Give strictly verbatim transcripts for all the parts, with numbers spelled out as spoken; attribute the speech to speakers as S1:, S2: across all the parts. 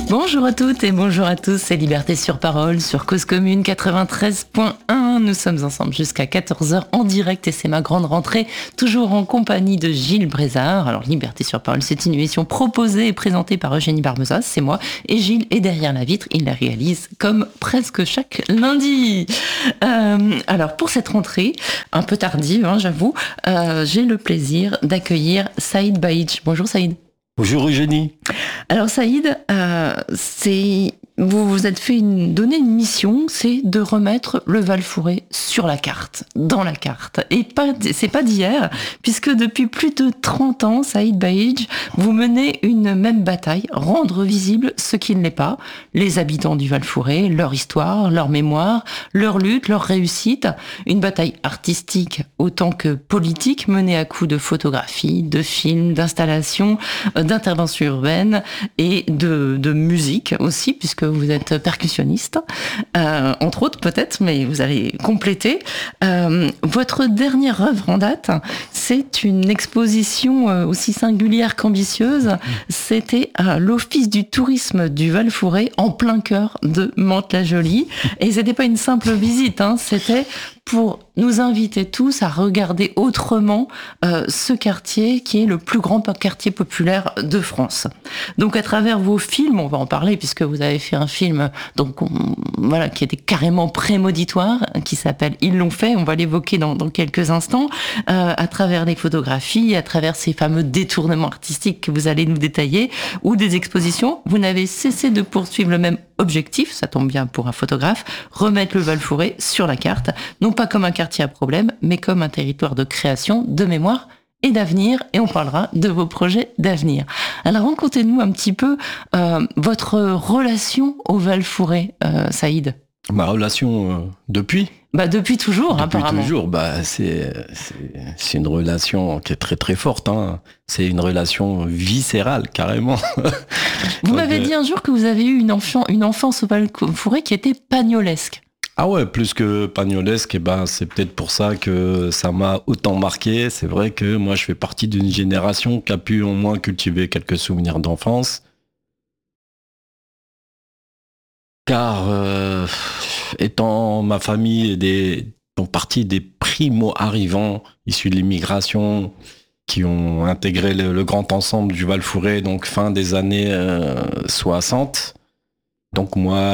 S1: Bonjour à toutes et bonjour à tous, c'est Liberté sur Parole sur Cause Commune quatre-vingt-treize point un. Nous sommes ensemble jusqu'à quatorze heures en direct et c'est ma grande rentrée, toujours en compagnie de Gilles Brézard. Alors Liberté sur Parole, c'est une émission proposée et présentée par Eugénie Barmezas, c'est moi, et Gilles est derrière la vitre, il la réalise comme presque chaque lundi. Euh, alors pour cette rentrée, un peu tardive, hein, j'avoue, euh, j'ai le plaisir d'accueillir Saïd Baïdj. Bonjour Saïd.
S2: Bonjour Eugénie.
S1: Alors Saïd, euh, c'est vous vous êtes fait une, donner une mission, c'est de remettre le Val-Fouré sur la carte, dans la carte. Et pas, c'est pas d'hier, puisque depuis plus de trente ans, Saïd Baïdj, vous menez une même bataille, rendre visible ce qui ne l'est pas, les habitants du Val-Fouré, leur histoire, leur mémoire, leur lutte, leur réussite. Une bataille artistique autant que politique, menée à coups de photographie, de films, d'installations, d'interventions urbaines et de, de musique aussi, puisque vous êtes percussionniste, euh, entre autres peut-être, mais vous allez compléter. Euh, votre dernière œuvre en date, c'est une exposition aussi singulière qu'ambitieuse. C'était à l'Office du tourisme du Val-Fouré, en plein cœur de Mantes-la-Jolie. Et c'était pas une simple visite, hein, c'était pour nous inviter tous à regarder autrement euh, ce quartier qui est le plus grand quartier populaire de France. Donc à travers vos films, on va en parler puisque vous avez fait un film donc on, voilà qui était carrément prémonitoire, qui s'appelle Ils l'ont fait. On va l'évoquer dans, dans quelques instants. Euh, à travers les photographies, à travers ces fameux détournements artistiques que vous allez nous détailler, ou des expositions, vous n'avez cessé de poursuivre le même objectif. Ça tombe bien pour un photographe, remettre le Val-Fouré sur la carte. Non pas comme un quartier à problème, mais comme un territoire de création, de mémoire et d'avenir, et on parlera de vos projets d'avenir. Alors racontez-nous un petit peu euh, votre relation au Val-Fouré, euh, Saïd.
S2: Ma relation euh, depuis
S1: bah depuis toujours,
S2: depuis
S1: apparemment.
S2: Depuis toujours, bah c'est, c'est c'est une relation qui est très très forte. Hein. C'est une relation viscérale carrément.
S1: Vous m'avez dit un jour que vous avez eu une enfant, une enfance au Val-Fouré qui était pagnolesque.
S2: Ah ouais, plus que pagnolesque, et ben c'est peut-être pour ça que ça m'a autant marqué. C'est vrai que moi je fais partie d'une génération qui a pu au moins cultiver quelques souvenirs d'enfance. Car euh, étant ma famille des donc partie des primo-arrivants issus de l'immigration qui ont intégré le, le grand ensemble du Val-Fouré, donc fin des années euh, soixante. Donc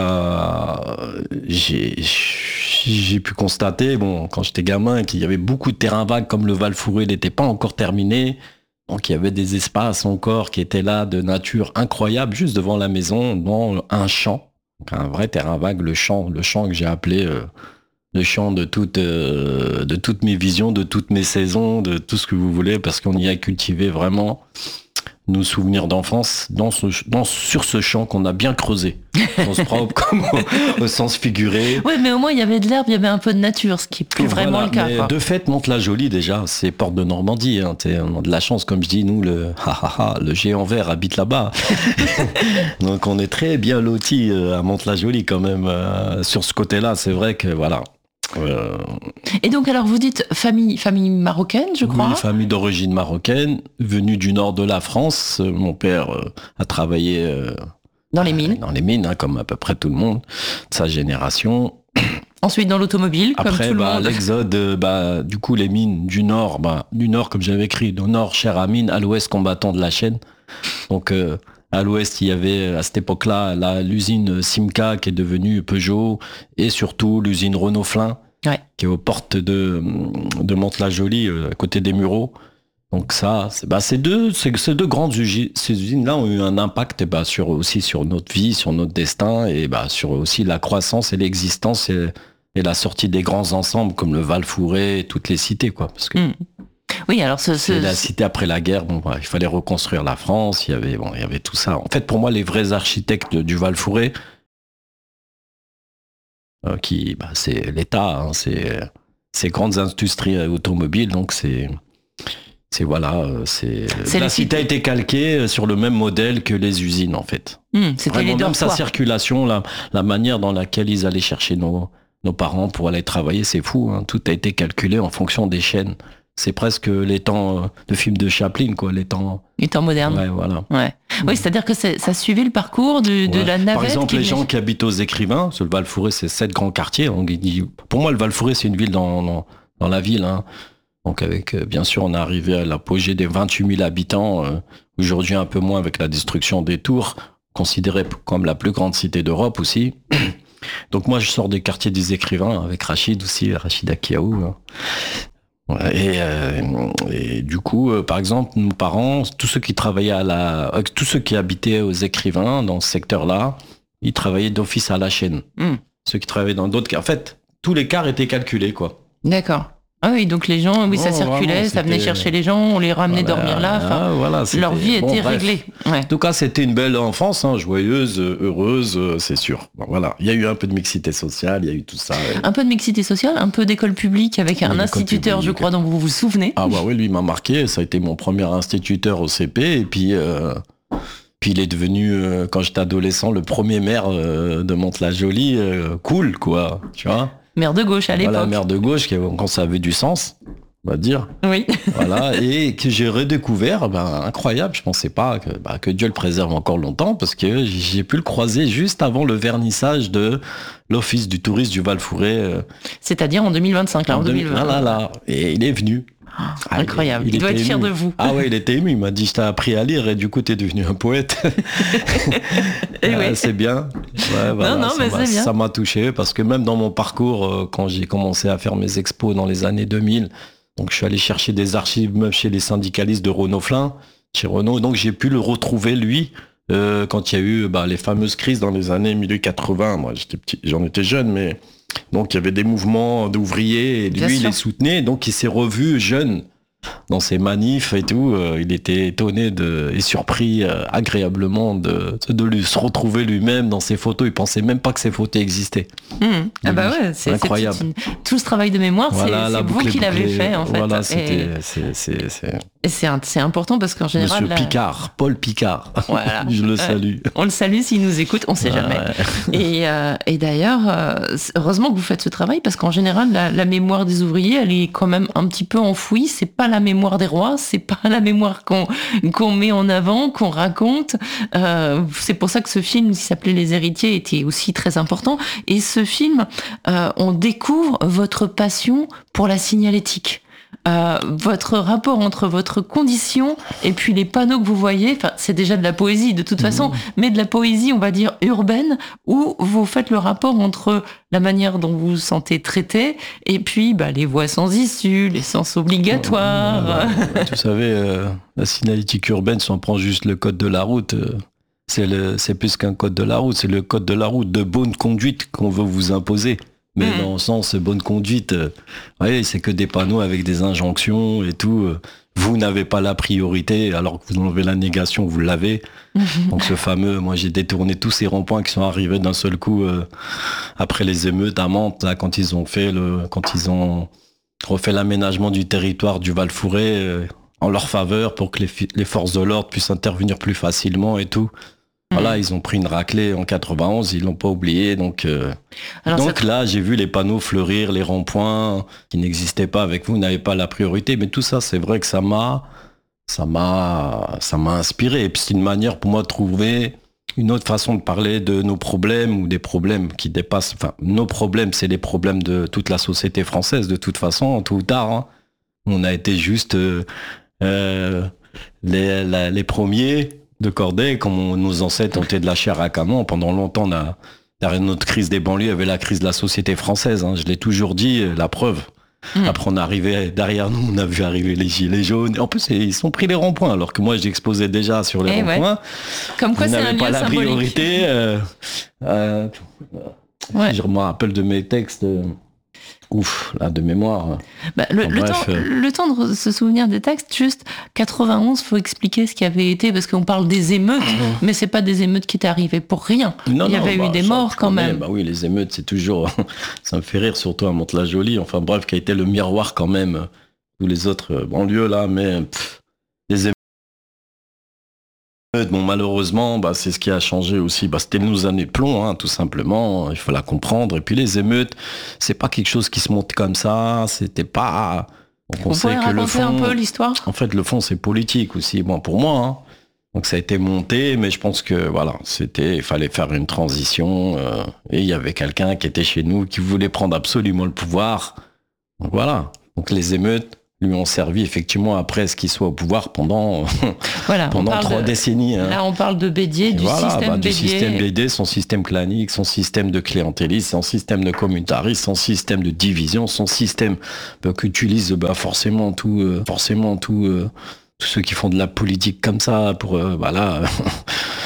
S2: moi, j'ai, j'ai pu constater, bon, quand j'étais gamin, qu'il y avait beaucoup de terrains vagues, comme le Val-Fouré n'était pas encore terminé. Donc il y avait des espaces encore qui étaient là de nature incroyable, juste devant la maison, dans un champ. Donc un vrai terrain vague, le champ, le champ que j'ai appelé euh, le champ de toutes, euh, de toutes mes visions, de toutes mes saisons, de tout ce que vous voulez, parce qu'on y a cultivé vraiment nos souvenirs d'enfance dans ce, dans, sur ce champ qu'on a bien creusé. Au sens propre comme au, au sens figuré.
S1: Oui, mais au moins il y avait de l'herbe, il y avait un peu de nature, ce qui est plus
S2: voilà,
S1: vraiment le cas.
S2: Mais
S1: Quoi.
S2: De fait, Mantes-la-Jolie déjà, c'est porte de Normandie. Hein, on a de la chance, comme je dis, nous, le, ha, ha, ha, le géant vert habite là-bas. Donc on est très bien lotis à Mantes-la-Jolie quand même. Euh, sur ce côté-là, c'est vrai que voilà. Euh...
S1: Et donc alors vous dites famille, famille marocaine, je crois.
S2: Oui, famille d'origine marocaine, venue du nord de la France. Mon père euh, a travaillé euh,
S1: dans les mines,
S2: dans les mines, hein, comme à peu près tout le monde de sa génération.
S1: Ensuite dans l'automobile,
S2: Après,
S1: comme tout
S2: bah,
S1: le monde.
S2: L'exode, bah, du coup les mines du nord, bah, du nord comme j'avais écrit, au nord cher à mine, à l'ouest combattant de la chaîne. Donc euh, à l'ouest, il y avait à cette époque-là la, l'usine Simca qui est devenue Peugeot et surtout l'usine Renault-Flin ouais. qui est aux portes de, de Mantes-la-Jolie, à côté des Mureaux. Donc ça, c'est, bah, ces, deux, ces, ces deux grandes usines, ces usines-là ont eu un impact bah, sur, aussi sur notre vie, sur notre destin et bah, sur aussi la croissance et l'existence et, et la sortie des grands ensembles comme le Val-Fouré et toutes les cités. Quoi, parce que
S1: mmh. Oui, alors ce, ce,
S2: c'est la cité après la guerre. Bon, bah, il fallait reconstruire la France. Il y avait, bon, il y avait tout ça. En fait, pour moi, les vrais architectes du Val-Fouré, euh, qui, bah, c'est l'État, hein, c'est ces grandes industries automobiles. Donc c'est, c'est voilà, c'est, c'est la cité a été calquée sur le même modèle que les usines en fait.
S1: Mmh, c'était
S2: Vraiment,
S1: les
S2: même sa circulation, la, la manière dans laquelle ils allaient chercher nos nos parents pour aller travailler, c'est fou. Hein, tout a été calculé en fonction des chaînes. c'est presque les temps de films de Chaplin, quoi, les temps...
S1: Les temps modernes.
S2: Ouais, voilà.
S1: Ouais. Oui, c'est-à-dire que c'est, ça suivait le parcours de, de
S2: ouais.
S1: la navette.
S2: Par exemple,
S1: qui
S2: les
S1: venait...
S2: gens qui habitent aux Écrivains, parce que le Val-Fouré, c'est sept grands quartiers. Donc, pour moi, le Val-Fouré, c'est une ville dans, dans, dans la ville. Hein. Donc, avec, bien sûr, on est arrivé à l'apogée des vingt-huit mille habitants. Euh, aujourd'hui, un peu moins avec la destruction des tours, considérée comme la plus grande cité d'Europe aussi. Donc, moi, je sors des quartiers des Écrivains, avec Rachid aussi, Rachid Akiaou. Hein. Et, euh, et du coup, euh, par exemple, nos parents, tous ceux qui travaillaient à la, euh, tous ceux qui habitaient aux Écrivains dans ce secteur-là, ils travaillaient d'office à la chaîne. Mm. Ceux qui travaillaient dans d'autres, en fait, tous les quarts étaient calculés, quoi.
S1: D'accord. Ah oui, donc les gens, oui, non, ça circulait, vraiment, ça venait chercher les gens, on les ramenait voilà, dormir là. Enfin, ah, voilà, leur vie bon, était bref. réglée. Ouais.
S2: En tout cas, c'était une belle enfance, hein, joyeuse, heureuse, c'est sûr. Bon, voilà, il y a eu un peu de mixité sociale, il y a eu tout ça. Et...
S1: Un peu de mixité sociale, un peu d'école publique avec oui, un instituteur, publique. Je crois, dont vous vous souvenez.
S2: Ah bah oui, lui m'a marqué. Ça a été mon premier instituteur au C P, et puis. Euh... Puis il est devenu, euh, quand j'étais adolescent, le premier maire euh, de Mantes-la-Jolie, euh, cool, quoi, tu vois.
S1: Maire de gauche à l'époque.
S2: Voilà, maire de gauche, quand ça avait du sens, on va dire.
S1: Oui.
S2: Voilà, et que j'ai redécouvert, ben, incroyable, je pensais pas que, ben, que Dieu le préserve encore longtemps, parce que j'ai pu le croiser juste avant le vernissage de l'Office du tourisme du Val-Fouré. Euh,
S1: C'est-à-dire en deux mille vingt-cinq, là, en, en deux mille vingt.
S2: Là, là, là, et il est venu.
S1: Ah, incroyable, il, il, il doit être ému. Fier de vous.
S2: Ah ouais, il était ému, il m'a dit je t'ai appris à lire et du coup t'es devenu un poète.
S1: et oui.
S2: euh, c'est bien. Ouais, voilà,
S1: non, non, mais c'est bien.
S2: Ça m'a touché parce que même dans mon parcours, euh, quand j'ai commencé à faire mes expos dans les années deux mille, donc je suis allé chercher des archives même chez les syndicalistes de Renault Flin, chez Renault, donc j'ai pu le retrouver lui euh, quand il y a eu bah, les fameuses crises dans les années mille huit cent quatre-vingts. Moi j'étais petit, j'en étais jeune, mais... Donc il y avait des mouvements d'ouvriers et lui Bien il sûr. Les soutenait, donc il s'est revu jeune dans ses manifs et tout. Euh, il était étonné de, et surpris euh, agréablement de, de lui, se retrouver lui-même dans ses photos. Il pensait même pas que ces photos existaient.
S1: Mmh. Ah bah ouais, c'est incroyable. C'est une... Tout ce travail de mémoire, voilà, c'est, c'est vous qui l'avez fait en fait.
S2: Voilà, c'était, et... c'est, c'est, c'est...
S1: Et c'est, un, c'est important parce qu'en général...
S2: Monsieur la... Picard, Paul Picard,
S1: voilà.
S2: je le salue.
S1: Euh, on le salue s'il nous écoute, on sait ouais. jamais. Et, euh, et d'ailleurs, euh, heureusement que vous faites ce travail parce qu'en général, la, la mémoire des ouvriers, elle est quand même un petit peu enfouie. C'est pas la mémoire des rois, c'est pas la mémoire qu'on, qu'on met en avant, qu'on raconte. Euh, c'est pour ça que ce film qui s'appelait Les Héritiers était aussi très important. Et ce film, euh, on découvre votre passion pour la signalétique. Euh, votre rapport entre votre condition et puis les panneaux que vous voyez, enfin c'est déjà de la poésie de toute mmh. façon, mais de la poésie on va dire urbaine où vous faites le rapport entre la manière dont vous vous sentez traité et puis bah, les voies sans issue, les sens obligatoires.
S2: Bah, bah, vous savez, euh, la signalétique urbaine, si on prend juste le code de la route, euh, c'est, le, c'est plus qu'un code de la route, c'est le code de la route de bonne conduite qu'on veut vous imposer. Mais mmh. dans le sens bonne conduite, euh, ouais, c'est que des panneaux avec des injonctions et tout. Euh, vous n'avez pas la priorité, alors que vous enlevez la négation, vous l'avez. Mmh. Donc ce fameux, moi j'ai détourné tous ces ronds-points qui sont arrivés d'un seul coup euh, après les émeutes à Mantes, là, quand ils ont fait le, quand ils ont refait l'aménagement du territoire du Val-Fouré euh, en leur faveur pour que les, les forces de l'ordre puissent intervenir plus facilement et tout. Voilà, ils ont pris une raclée en quatre-vingt-onze, ils l'ont pas oublié. Donc, euh, donc ça... là, j'ai vu les panneaux fleurir, les ronds-points qui n'existaient pas avec vous, n'avaient pas la priorité. Mais tout ça, c'est vrai que ça m'a, ça m'a, ça m'a inspiré. Et puis c'est une manière pour moi de trouver une autre façon de parler de nos problèmes ou des problèmes qui dépassent. Enfin, nos problèmes, c'est les problèmes de toute la société française. De toute façon, tôt ou tard, hein. On a été juste euh, euh, les, la, les premiers. De Corday, comme nos ancêtres ont été de la chair à canon. Pendant longtemps, on a, derrière notre crise des banlieues, il y avait la crise de la société française. Hein. Je l'ai toujours dit, la preuve. Mmh. Après, on arrivait derrière nous, on a vu arriver les gilets jaunes. En plus, ils sont pris les ronds-points, alors que moi, j'exposais déjà sur les Et ronds-points.
S1: Ouais. Comme quoi,
S2: vous
S1: c'est
S2: n'avez
S1: un
S2: pas
S1: lien
S2: la
S1: symbolique.
S2: priorité. Euh, euh, ouais. Si je me rappelle de mes textes. Euh, Ouf, là, de mémoire.
S1: Bah, le, le, bref, temps, euh... le temps de se souvenir des textes, juste quatre-vingt-onze, faut expliquer ce qui avait été, parce qu'on parle des émeutes, mmh. mais c'est pas des émeutes qui étaient arrivées pour rien. Non, Il y non, avait bah, eu des morts quand même.
S2: Bah oui, les émeutes, c'est toujours, ça me fait rire, surtout à Mantes-la-Jolie. Enfin bref, qui a été le miroir quand même, tous les autres banlieues là, mais pff, les émeutes. Bon, malheureusement, bah, c'est ce qui a changé aussi. Bah, c'était nos années de plomb, hein, tout simplement. Il faut la comprendre. Et puis les émeutes, c'est pas quelque chose qui se monte comme ça. C'était pas, Donc
S1: Vous
S2: on
S1: pouvez
S2: sait que le
S1: raconter un
S2: fond,
S1: peu l'histoire?
S2: en fait, le fond, c'est politique aussi. Bon, pour moi, hein. Donc ça a été monté, mais je pense que voilà, c'était, il fallait faire une transition. Euh, et il y avait quelqu'un qui était chez nous qui voulait prendre absolument le pouvoir. Donc voilà. Donc les émeutes lui ont servi effectivement après ce qu'il soit au pouvoir pendant
S1: Voilà,
S2: pendant trois
S1: de,
S2: décennies. Hein.
S1: Là, on parle de Bédier, du
S2: voilà,
S1: système
S2: bah, du
S1: Bédier.
S2: système Bédier, son système clanique, son système de clientélisme, son système de communautarisme, son système de division, son système bah, qu'utilise bah, forcément tout, euh, forcément tout. Euh, tous ceux qui font de la politique comme ça pour euh, voilà